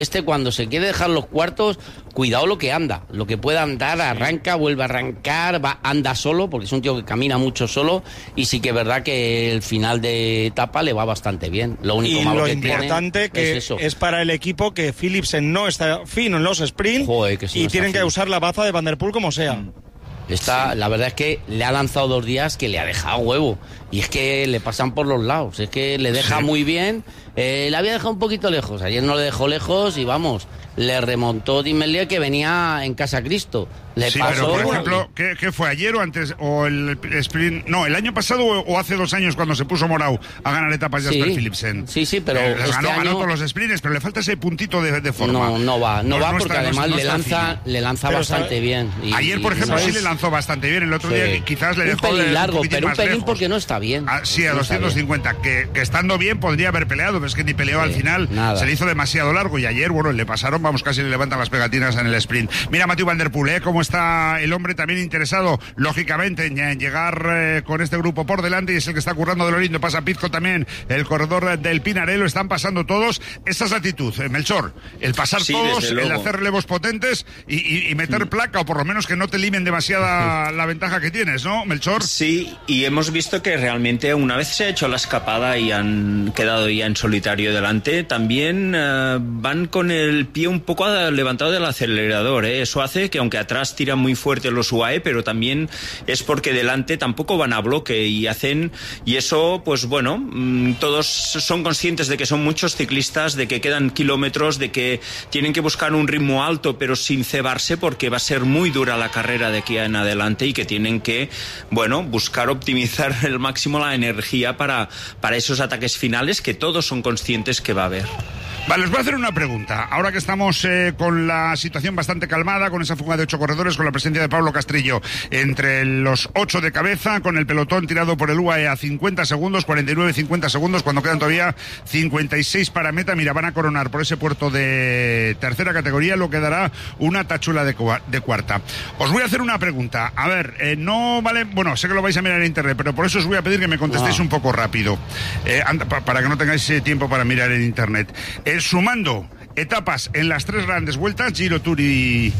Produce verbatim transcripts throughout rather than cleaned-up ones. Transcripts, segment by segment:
Este cuando se quiere dejar los cuartos, cuidado lo que anda, lo que pueda andar, arranca, vuelve a arrancar, va, anda solo, porque es un tío que camina mucho solo, y sí que es verdad que el final de etapa le va bastante bien. Lo único y malo lo que importante tiene que es eso. es para el equipo que Philipsen no está fino en los sprints. Joder, que si y no tienen que fino. usar la baza de Van der Poel como sea. Está, la verdad es que le ha lanzado dos días que le ha dejado huevo. Y es que le pasan por los lados. Es que le deja sí. muy bien. Eh, le había dejado un poquito lejos. Ayer no le dejó lejos y vamos, le remontó Dimelier que venía en Casa Cristo. Le sí, pasó, pero por ejemplo, ¿qué, ¿qué fue ayer o antes? ¿O el sprint? No, el año pasado o, o hace dos años cuando se puso Morau a ganar etapas de sí, Jasper Philipsen. Sí, sí, pero eh, este ganó, año... ganó todos los sprints, pero le falta ese puntito de, de forma. No, no va, no, no va no porque está, además no, no le, lanza, le lanza pero bastante sabe, bien. Y, ayer, por ejemplo, ¿sabes? sí le lanzó bastante bien. El otro sí. día quizás le dejó un pelín de, largo, un pero un pelín lejos. porque no está bien. Ah, sí, a no doscientos cincuenta. Que, que estando bien podría haber peleado, pero es que ni peleó sí, al final. Nada. Se le hizo demasiado largo y ayer, bueno, le pasaron, vamos, casi le levantan las pegatinas en el sprint. Mira, Mathieu Van der Poel, ¿eh? Cómo está el hombre también interesado, lógicamente, en, en llegar eh, con este grupo por delante, y es el que está currando de lo lindo. Pasa Pizco también, el corredor del Pinarello, están pasando todos. Esa es la actitud, eh, Melchor, el pasar sí, todos, el hacer relevos potentes y, y, y meter mm. placa, o por lo menos que no te limen demasiada la ventaja que tienes, ¿no, Melchor? Sí, y hemos visto que realmente una vez se ha hecho la escapada y han quedado ya en solitario delante, también uh, van con el pie un poco levantado del acelerador, ¿eh? Eso hace que aunque atrás tiran muy fuerte los U A E, pero también es porque delante tampoco van a bloque y hacen, y eso pues bueno, mmm, todos son conscientes de que son muchos ciclistas, de que quedan kilómetros, de que tienen que buscar un ritmo alto pero sin cebarse, porque va a ser muy dura la carrera de aquí en adelante, y que tienen que, bueno, buscar optimizar al máximo la energía para, para esos ataques finales que todos son conscientes que va a haber. Vale, os voy a hacer una pregunta. Ahora que estamos eh, con la situación bastante calmada, con esa fuga de ocho corredores, con la presencia de Pablo Castrillo entre los ocho de cabeza, con el pelotón tirado por el U A E a cincuenta segundos, cuarenta y nueve, cincuenta segundos, cuando quedan todavía cincuenta y seis para meta. Mira, van a coronar por ese puerto de tercera categoría, lo que dará una tachula de, de cuarta. Os voy a hacer una pregunta. A ver, eh, no vale, bueno, sé que lo vais a mirar en internet, pero por eso os voy a pedir que me contestéis no. un poco rápido, eh, anda, pa, para que no tengáis eh, tiempo para mirar en internet. Eh, sumando etapas en las tres grandes vueltas, Giro, Tour y,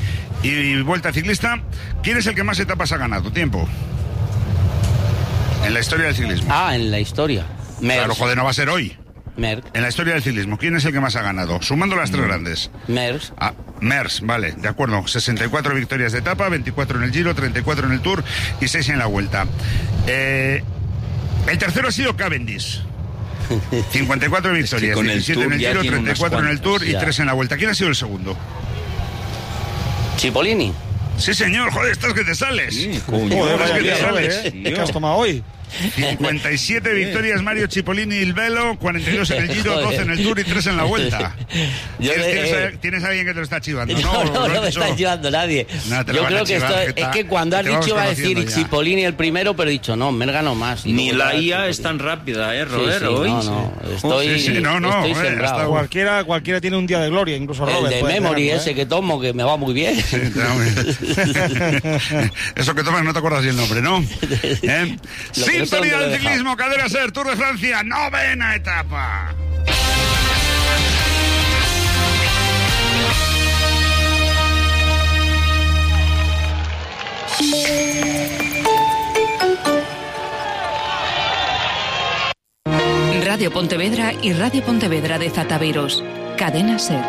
y Vuelta Ciclista, ¿quién es el que más etapas ha ganado? Tiempo. En la historia del ciclismo. Ah, en la historia. Merckx. Claro, joder, no va a ser hoy. Merckx. En la historia del ciclismo, ¿quién es el que más ha ganado? Sumando las tres grandes. Merckx. Ah, Merckx, vale, de acuerdo. sesenta y cuatro victorias de etapa, veinticuatro en el Giro, treinta y cuatro en el Tour y seis en la Vuelta. Eh, el tercero ha sido Cavendish. cincuenta y cuatro victorias, es que diecisiete en el Giro, treinta y cuatro en el Tour y tres en la Vuelta. ¿Quién ha sido el segundo? Cipollini. Sí, señor, joder, estás que te sales. Sí, coño, joder, vaya que te sales. ¿Eh? ¿Qué has tomado hoy? cincuenta y siete victorias Mario Cipollini il Velo, cuarenta y dos en el Giro, doce en el Tour y tres en la Vuelta. Yo ¿Tienes, le, tienes, eh, ¿Tienes a alguien que te lo está chivando? No, no, no, no me está chivando nadie. Nah, Yo creo que chivar, esto que es ta, que cuando has dicho va a decir ya. Cipollini el primero, pero he dicho no, me ganó más. Ni la I A es tan rápida, ¿eh, Robert? Sí, sí, hoy no, no, estoy, sí, sí, no, no, estoy eh, sembrado. Cualquiera, cualquiera tiene un día de gloria, incluso el Robert. El de memory tenerlo, ese ¿eh? que tomo, que me va muy bien. Sí, eso que tomas no te acuerdas el nombre, ¿no? ¿Eh? Sintonía del ciclismo, Cadena Ser, Tour de Francia, novena etapa. Radio Pontevedra y Radio Pontevedra de Zataveros. Cadena Ser.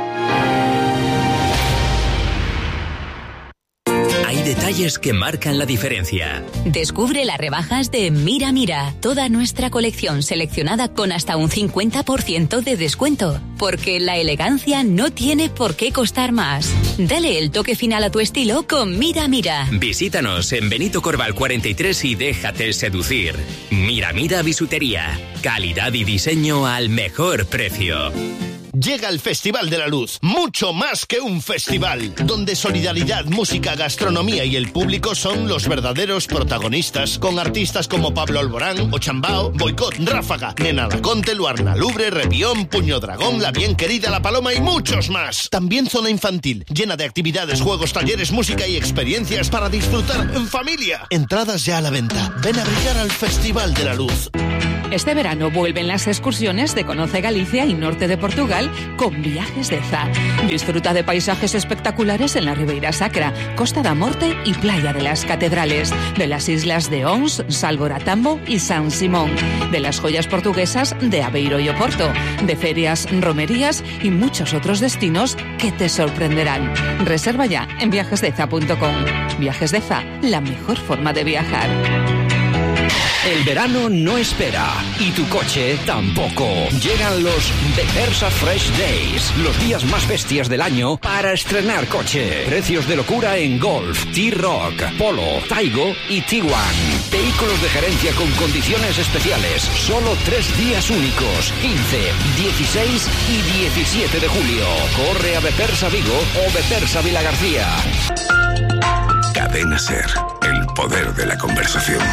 Hay detalles que marcan la diferencia. Descubre las rebajas de Mira Mira, toda nuestra colección seleccionada con hasta un cincuenta por ciento de descuento, porque la elegancia no tiene por qué costar más. Dale el toque final a tu estilo con Mira Mira. Visítanos en Benito Corval cuarenta y tres y déjate seducir. Mira Mira Bisutería, calidad y diseño al mejor precio. Llega el Festival de la Luz, mucho más que un festival, donde solidaridad, música, gastronomía y el público son los verdaderos protagonistas, con artistas como Pablo Alborán, Ochambao, Boicot, Ráfaga, Nena Laconte, Luarna Lubre, Repión, Puño Dragón, La Bien Querida, La Paloma y muchos más. También zona infantil, llena de actividades, juegos, talleres, música y experiencias para disfrutar en familia. Entradas ya a la venta. Ven a brillar al Festival de la Luz. Este verano vuelven las excursiones de Conoce Galicia y norte de Portugal con Viajes Deza. Disfruta de paisajes espectaculares en la Ribeira Sacra, Costa da Morte y Playa de las Catedrales, de las islas de Ons, Salvoratambo y San Simón, de las joyas portuguesas de Aveiro y Oporto, de ferias, romerías y muchos otros destinos que te sorprenderán. Reserva ya en viajes deza punto com. Viajes Deza, la mejor forma de viajar. El verano no espera y tu coche tampoco. Llegan los Bepersa Fresh Days, los días más bestias del año para estrenar coche. Precios de locura en Golf, T-Rock, Polo, Taigo y Tiguan. Vehículos de gerencia con condiciones especiales. Solo tres días únicos, quince, dieciséis y diecisiete de julio. Corre a Bepersa Vigo o Bepersa Vilagarcía. Cadena Ser, el poder de la conversación.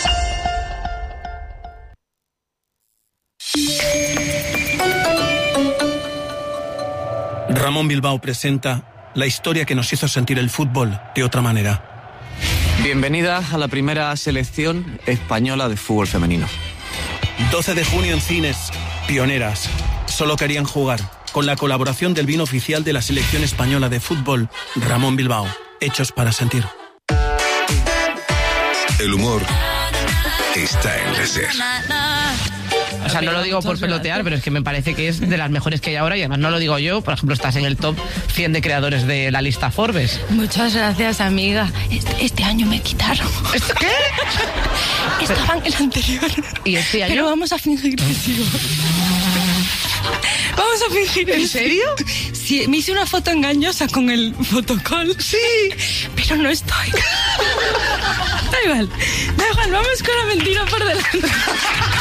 Ramón Bilbao presenta la historia que nos hizo sentir el fútbol de otra manera. Bienvenida a la primera selección española de fútbol femenino. doce de junio en cines, Pioneras. Solo querían jugar. Con la colaboración del vino oficial de la selección española de fútbol, Ramón Bilbao. Hechos para sentir. El humor está en la Ser. O sea, no lo digo por pelotear, pero es que me parece que es de las mejores que hay ahora y además no lo digo yo. Por ejemplo, estás en el top cien de creadores de la lista Forbes. Muchas gracias, amiga. Este, este año me quitaron. ¿Esto qué? Estaba en el anterior. ¿Y este año? Pero vamos a fingir que sigo. Vamos a fingir. ¿En serio? Sí, me hice una foto engañosa con el fotocall. Sí. Pero no estoy. Da igual. Da igual, vamos con la mentira por delante.